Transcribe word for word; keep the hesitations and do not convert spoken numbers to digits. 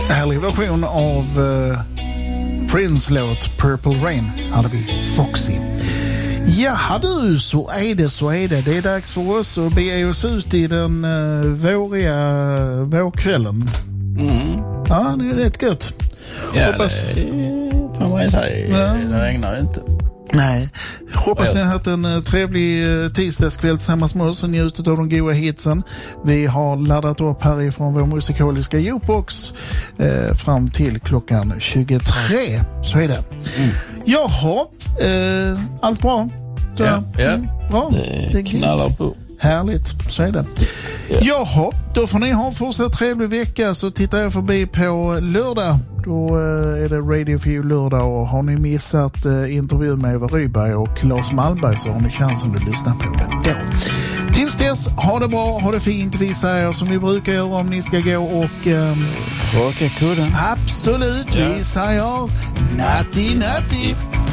Härlig version av uh, Prince låt Purple Rain hade vi Foxy. Ja du, så är det, så är det. Det är dags för oss att bege oss ut i den uh, våriga vårkvällen. Mm. Ja, det är rätt gött. Ja, hoppas... det får man ju säga. Ja. Det regnar inte. Nej, hoppas ni har haft en uh, trevlig uh, tisdagskväll tillsammans med oss och njutit av de goda hitsen. Vi har laddat upp härifrån vår musikaliska jukebox uh, fram till klockan tjugotre. Så är det. Mm. Jaha, uh, allt bra? Så, ja, ja. Mm, bra. Det, det knallar på. Härligt, så är det. Ja. Jaha, då får ni ha en fortsatt trevlig vecka, så tittar jag förbi på lördag. Då är det Radio för You lördag, och har ni missat eh, intervjun med Eva Rydberg och Claes Malmberg så har ni chansen att lyssna på det då. Tills dess, ha det bra, ha det fint. Vi säger som vi brukar göra om ni ska gå och... Um, Raka kudden. absolut, ja. Vi säger natti natti.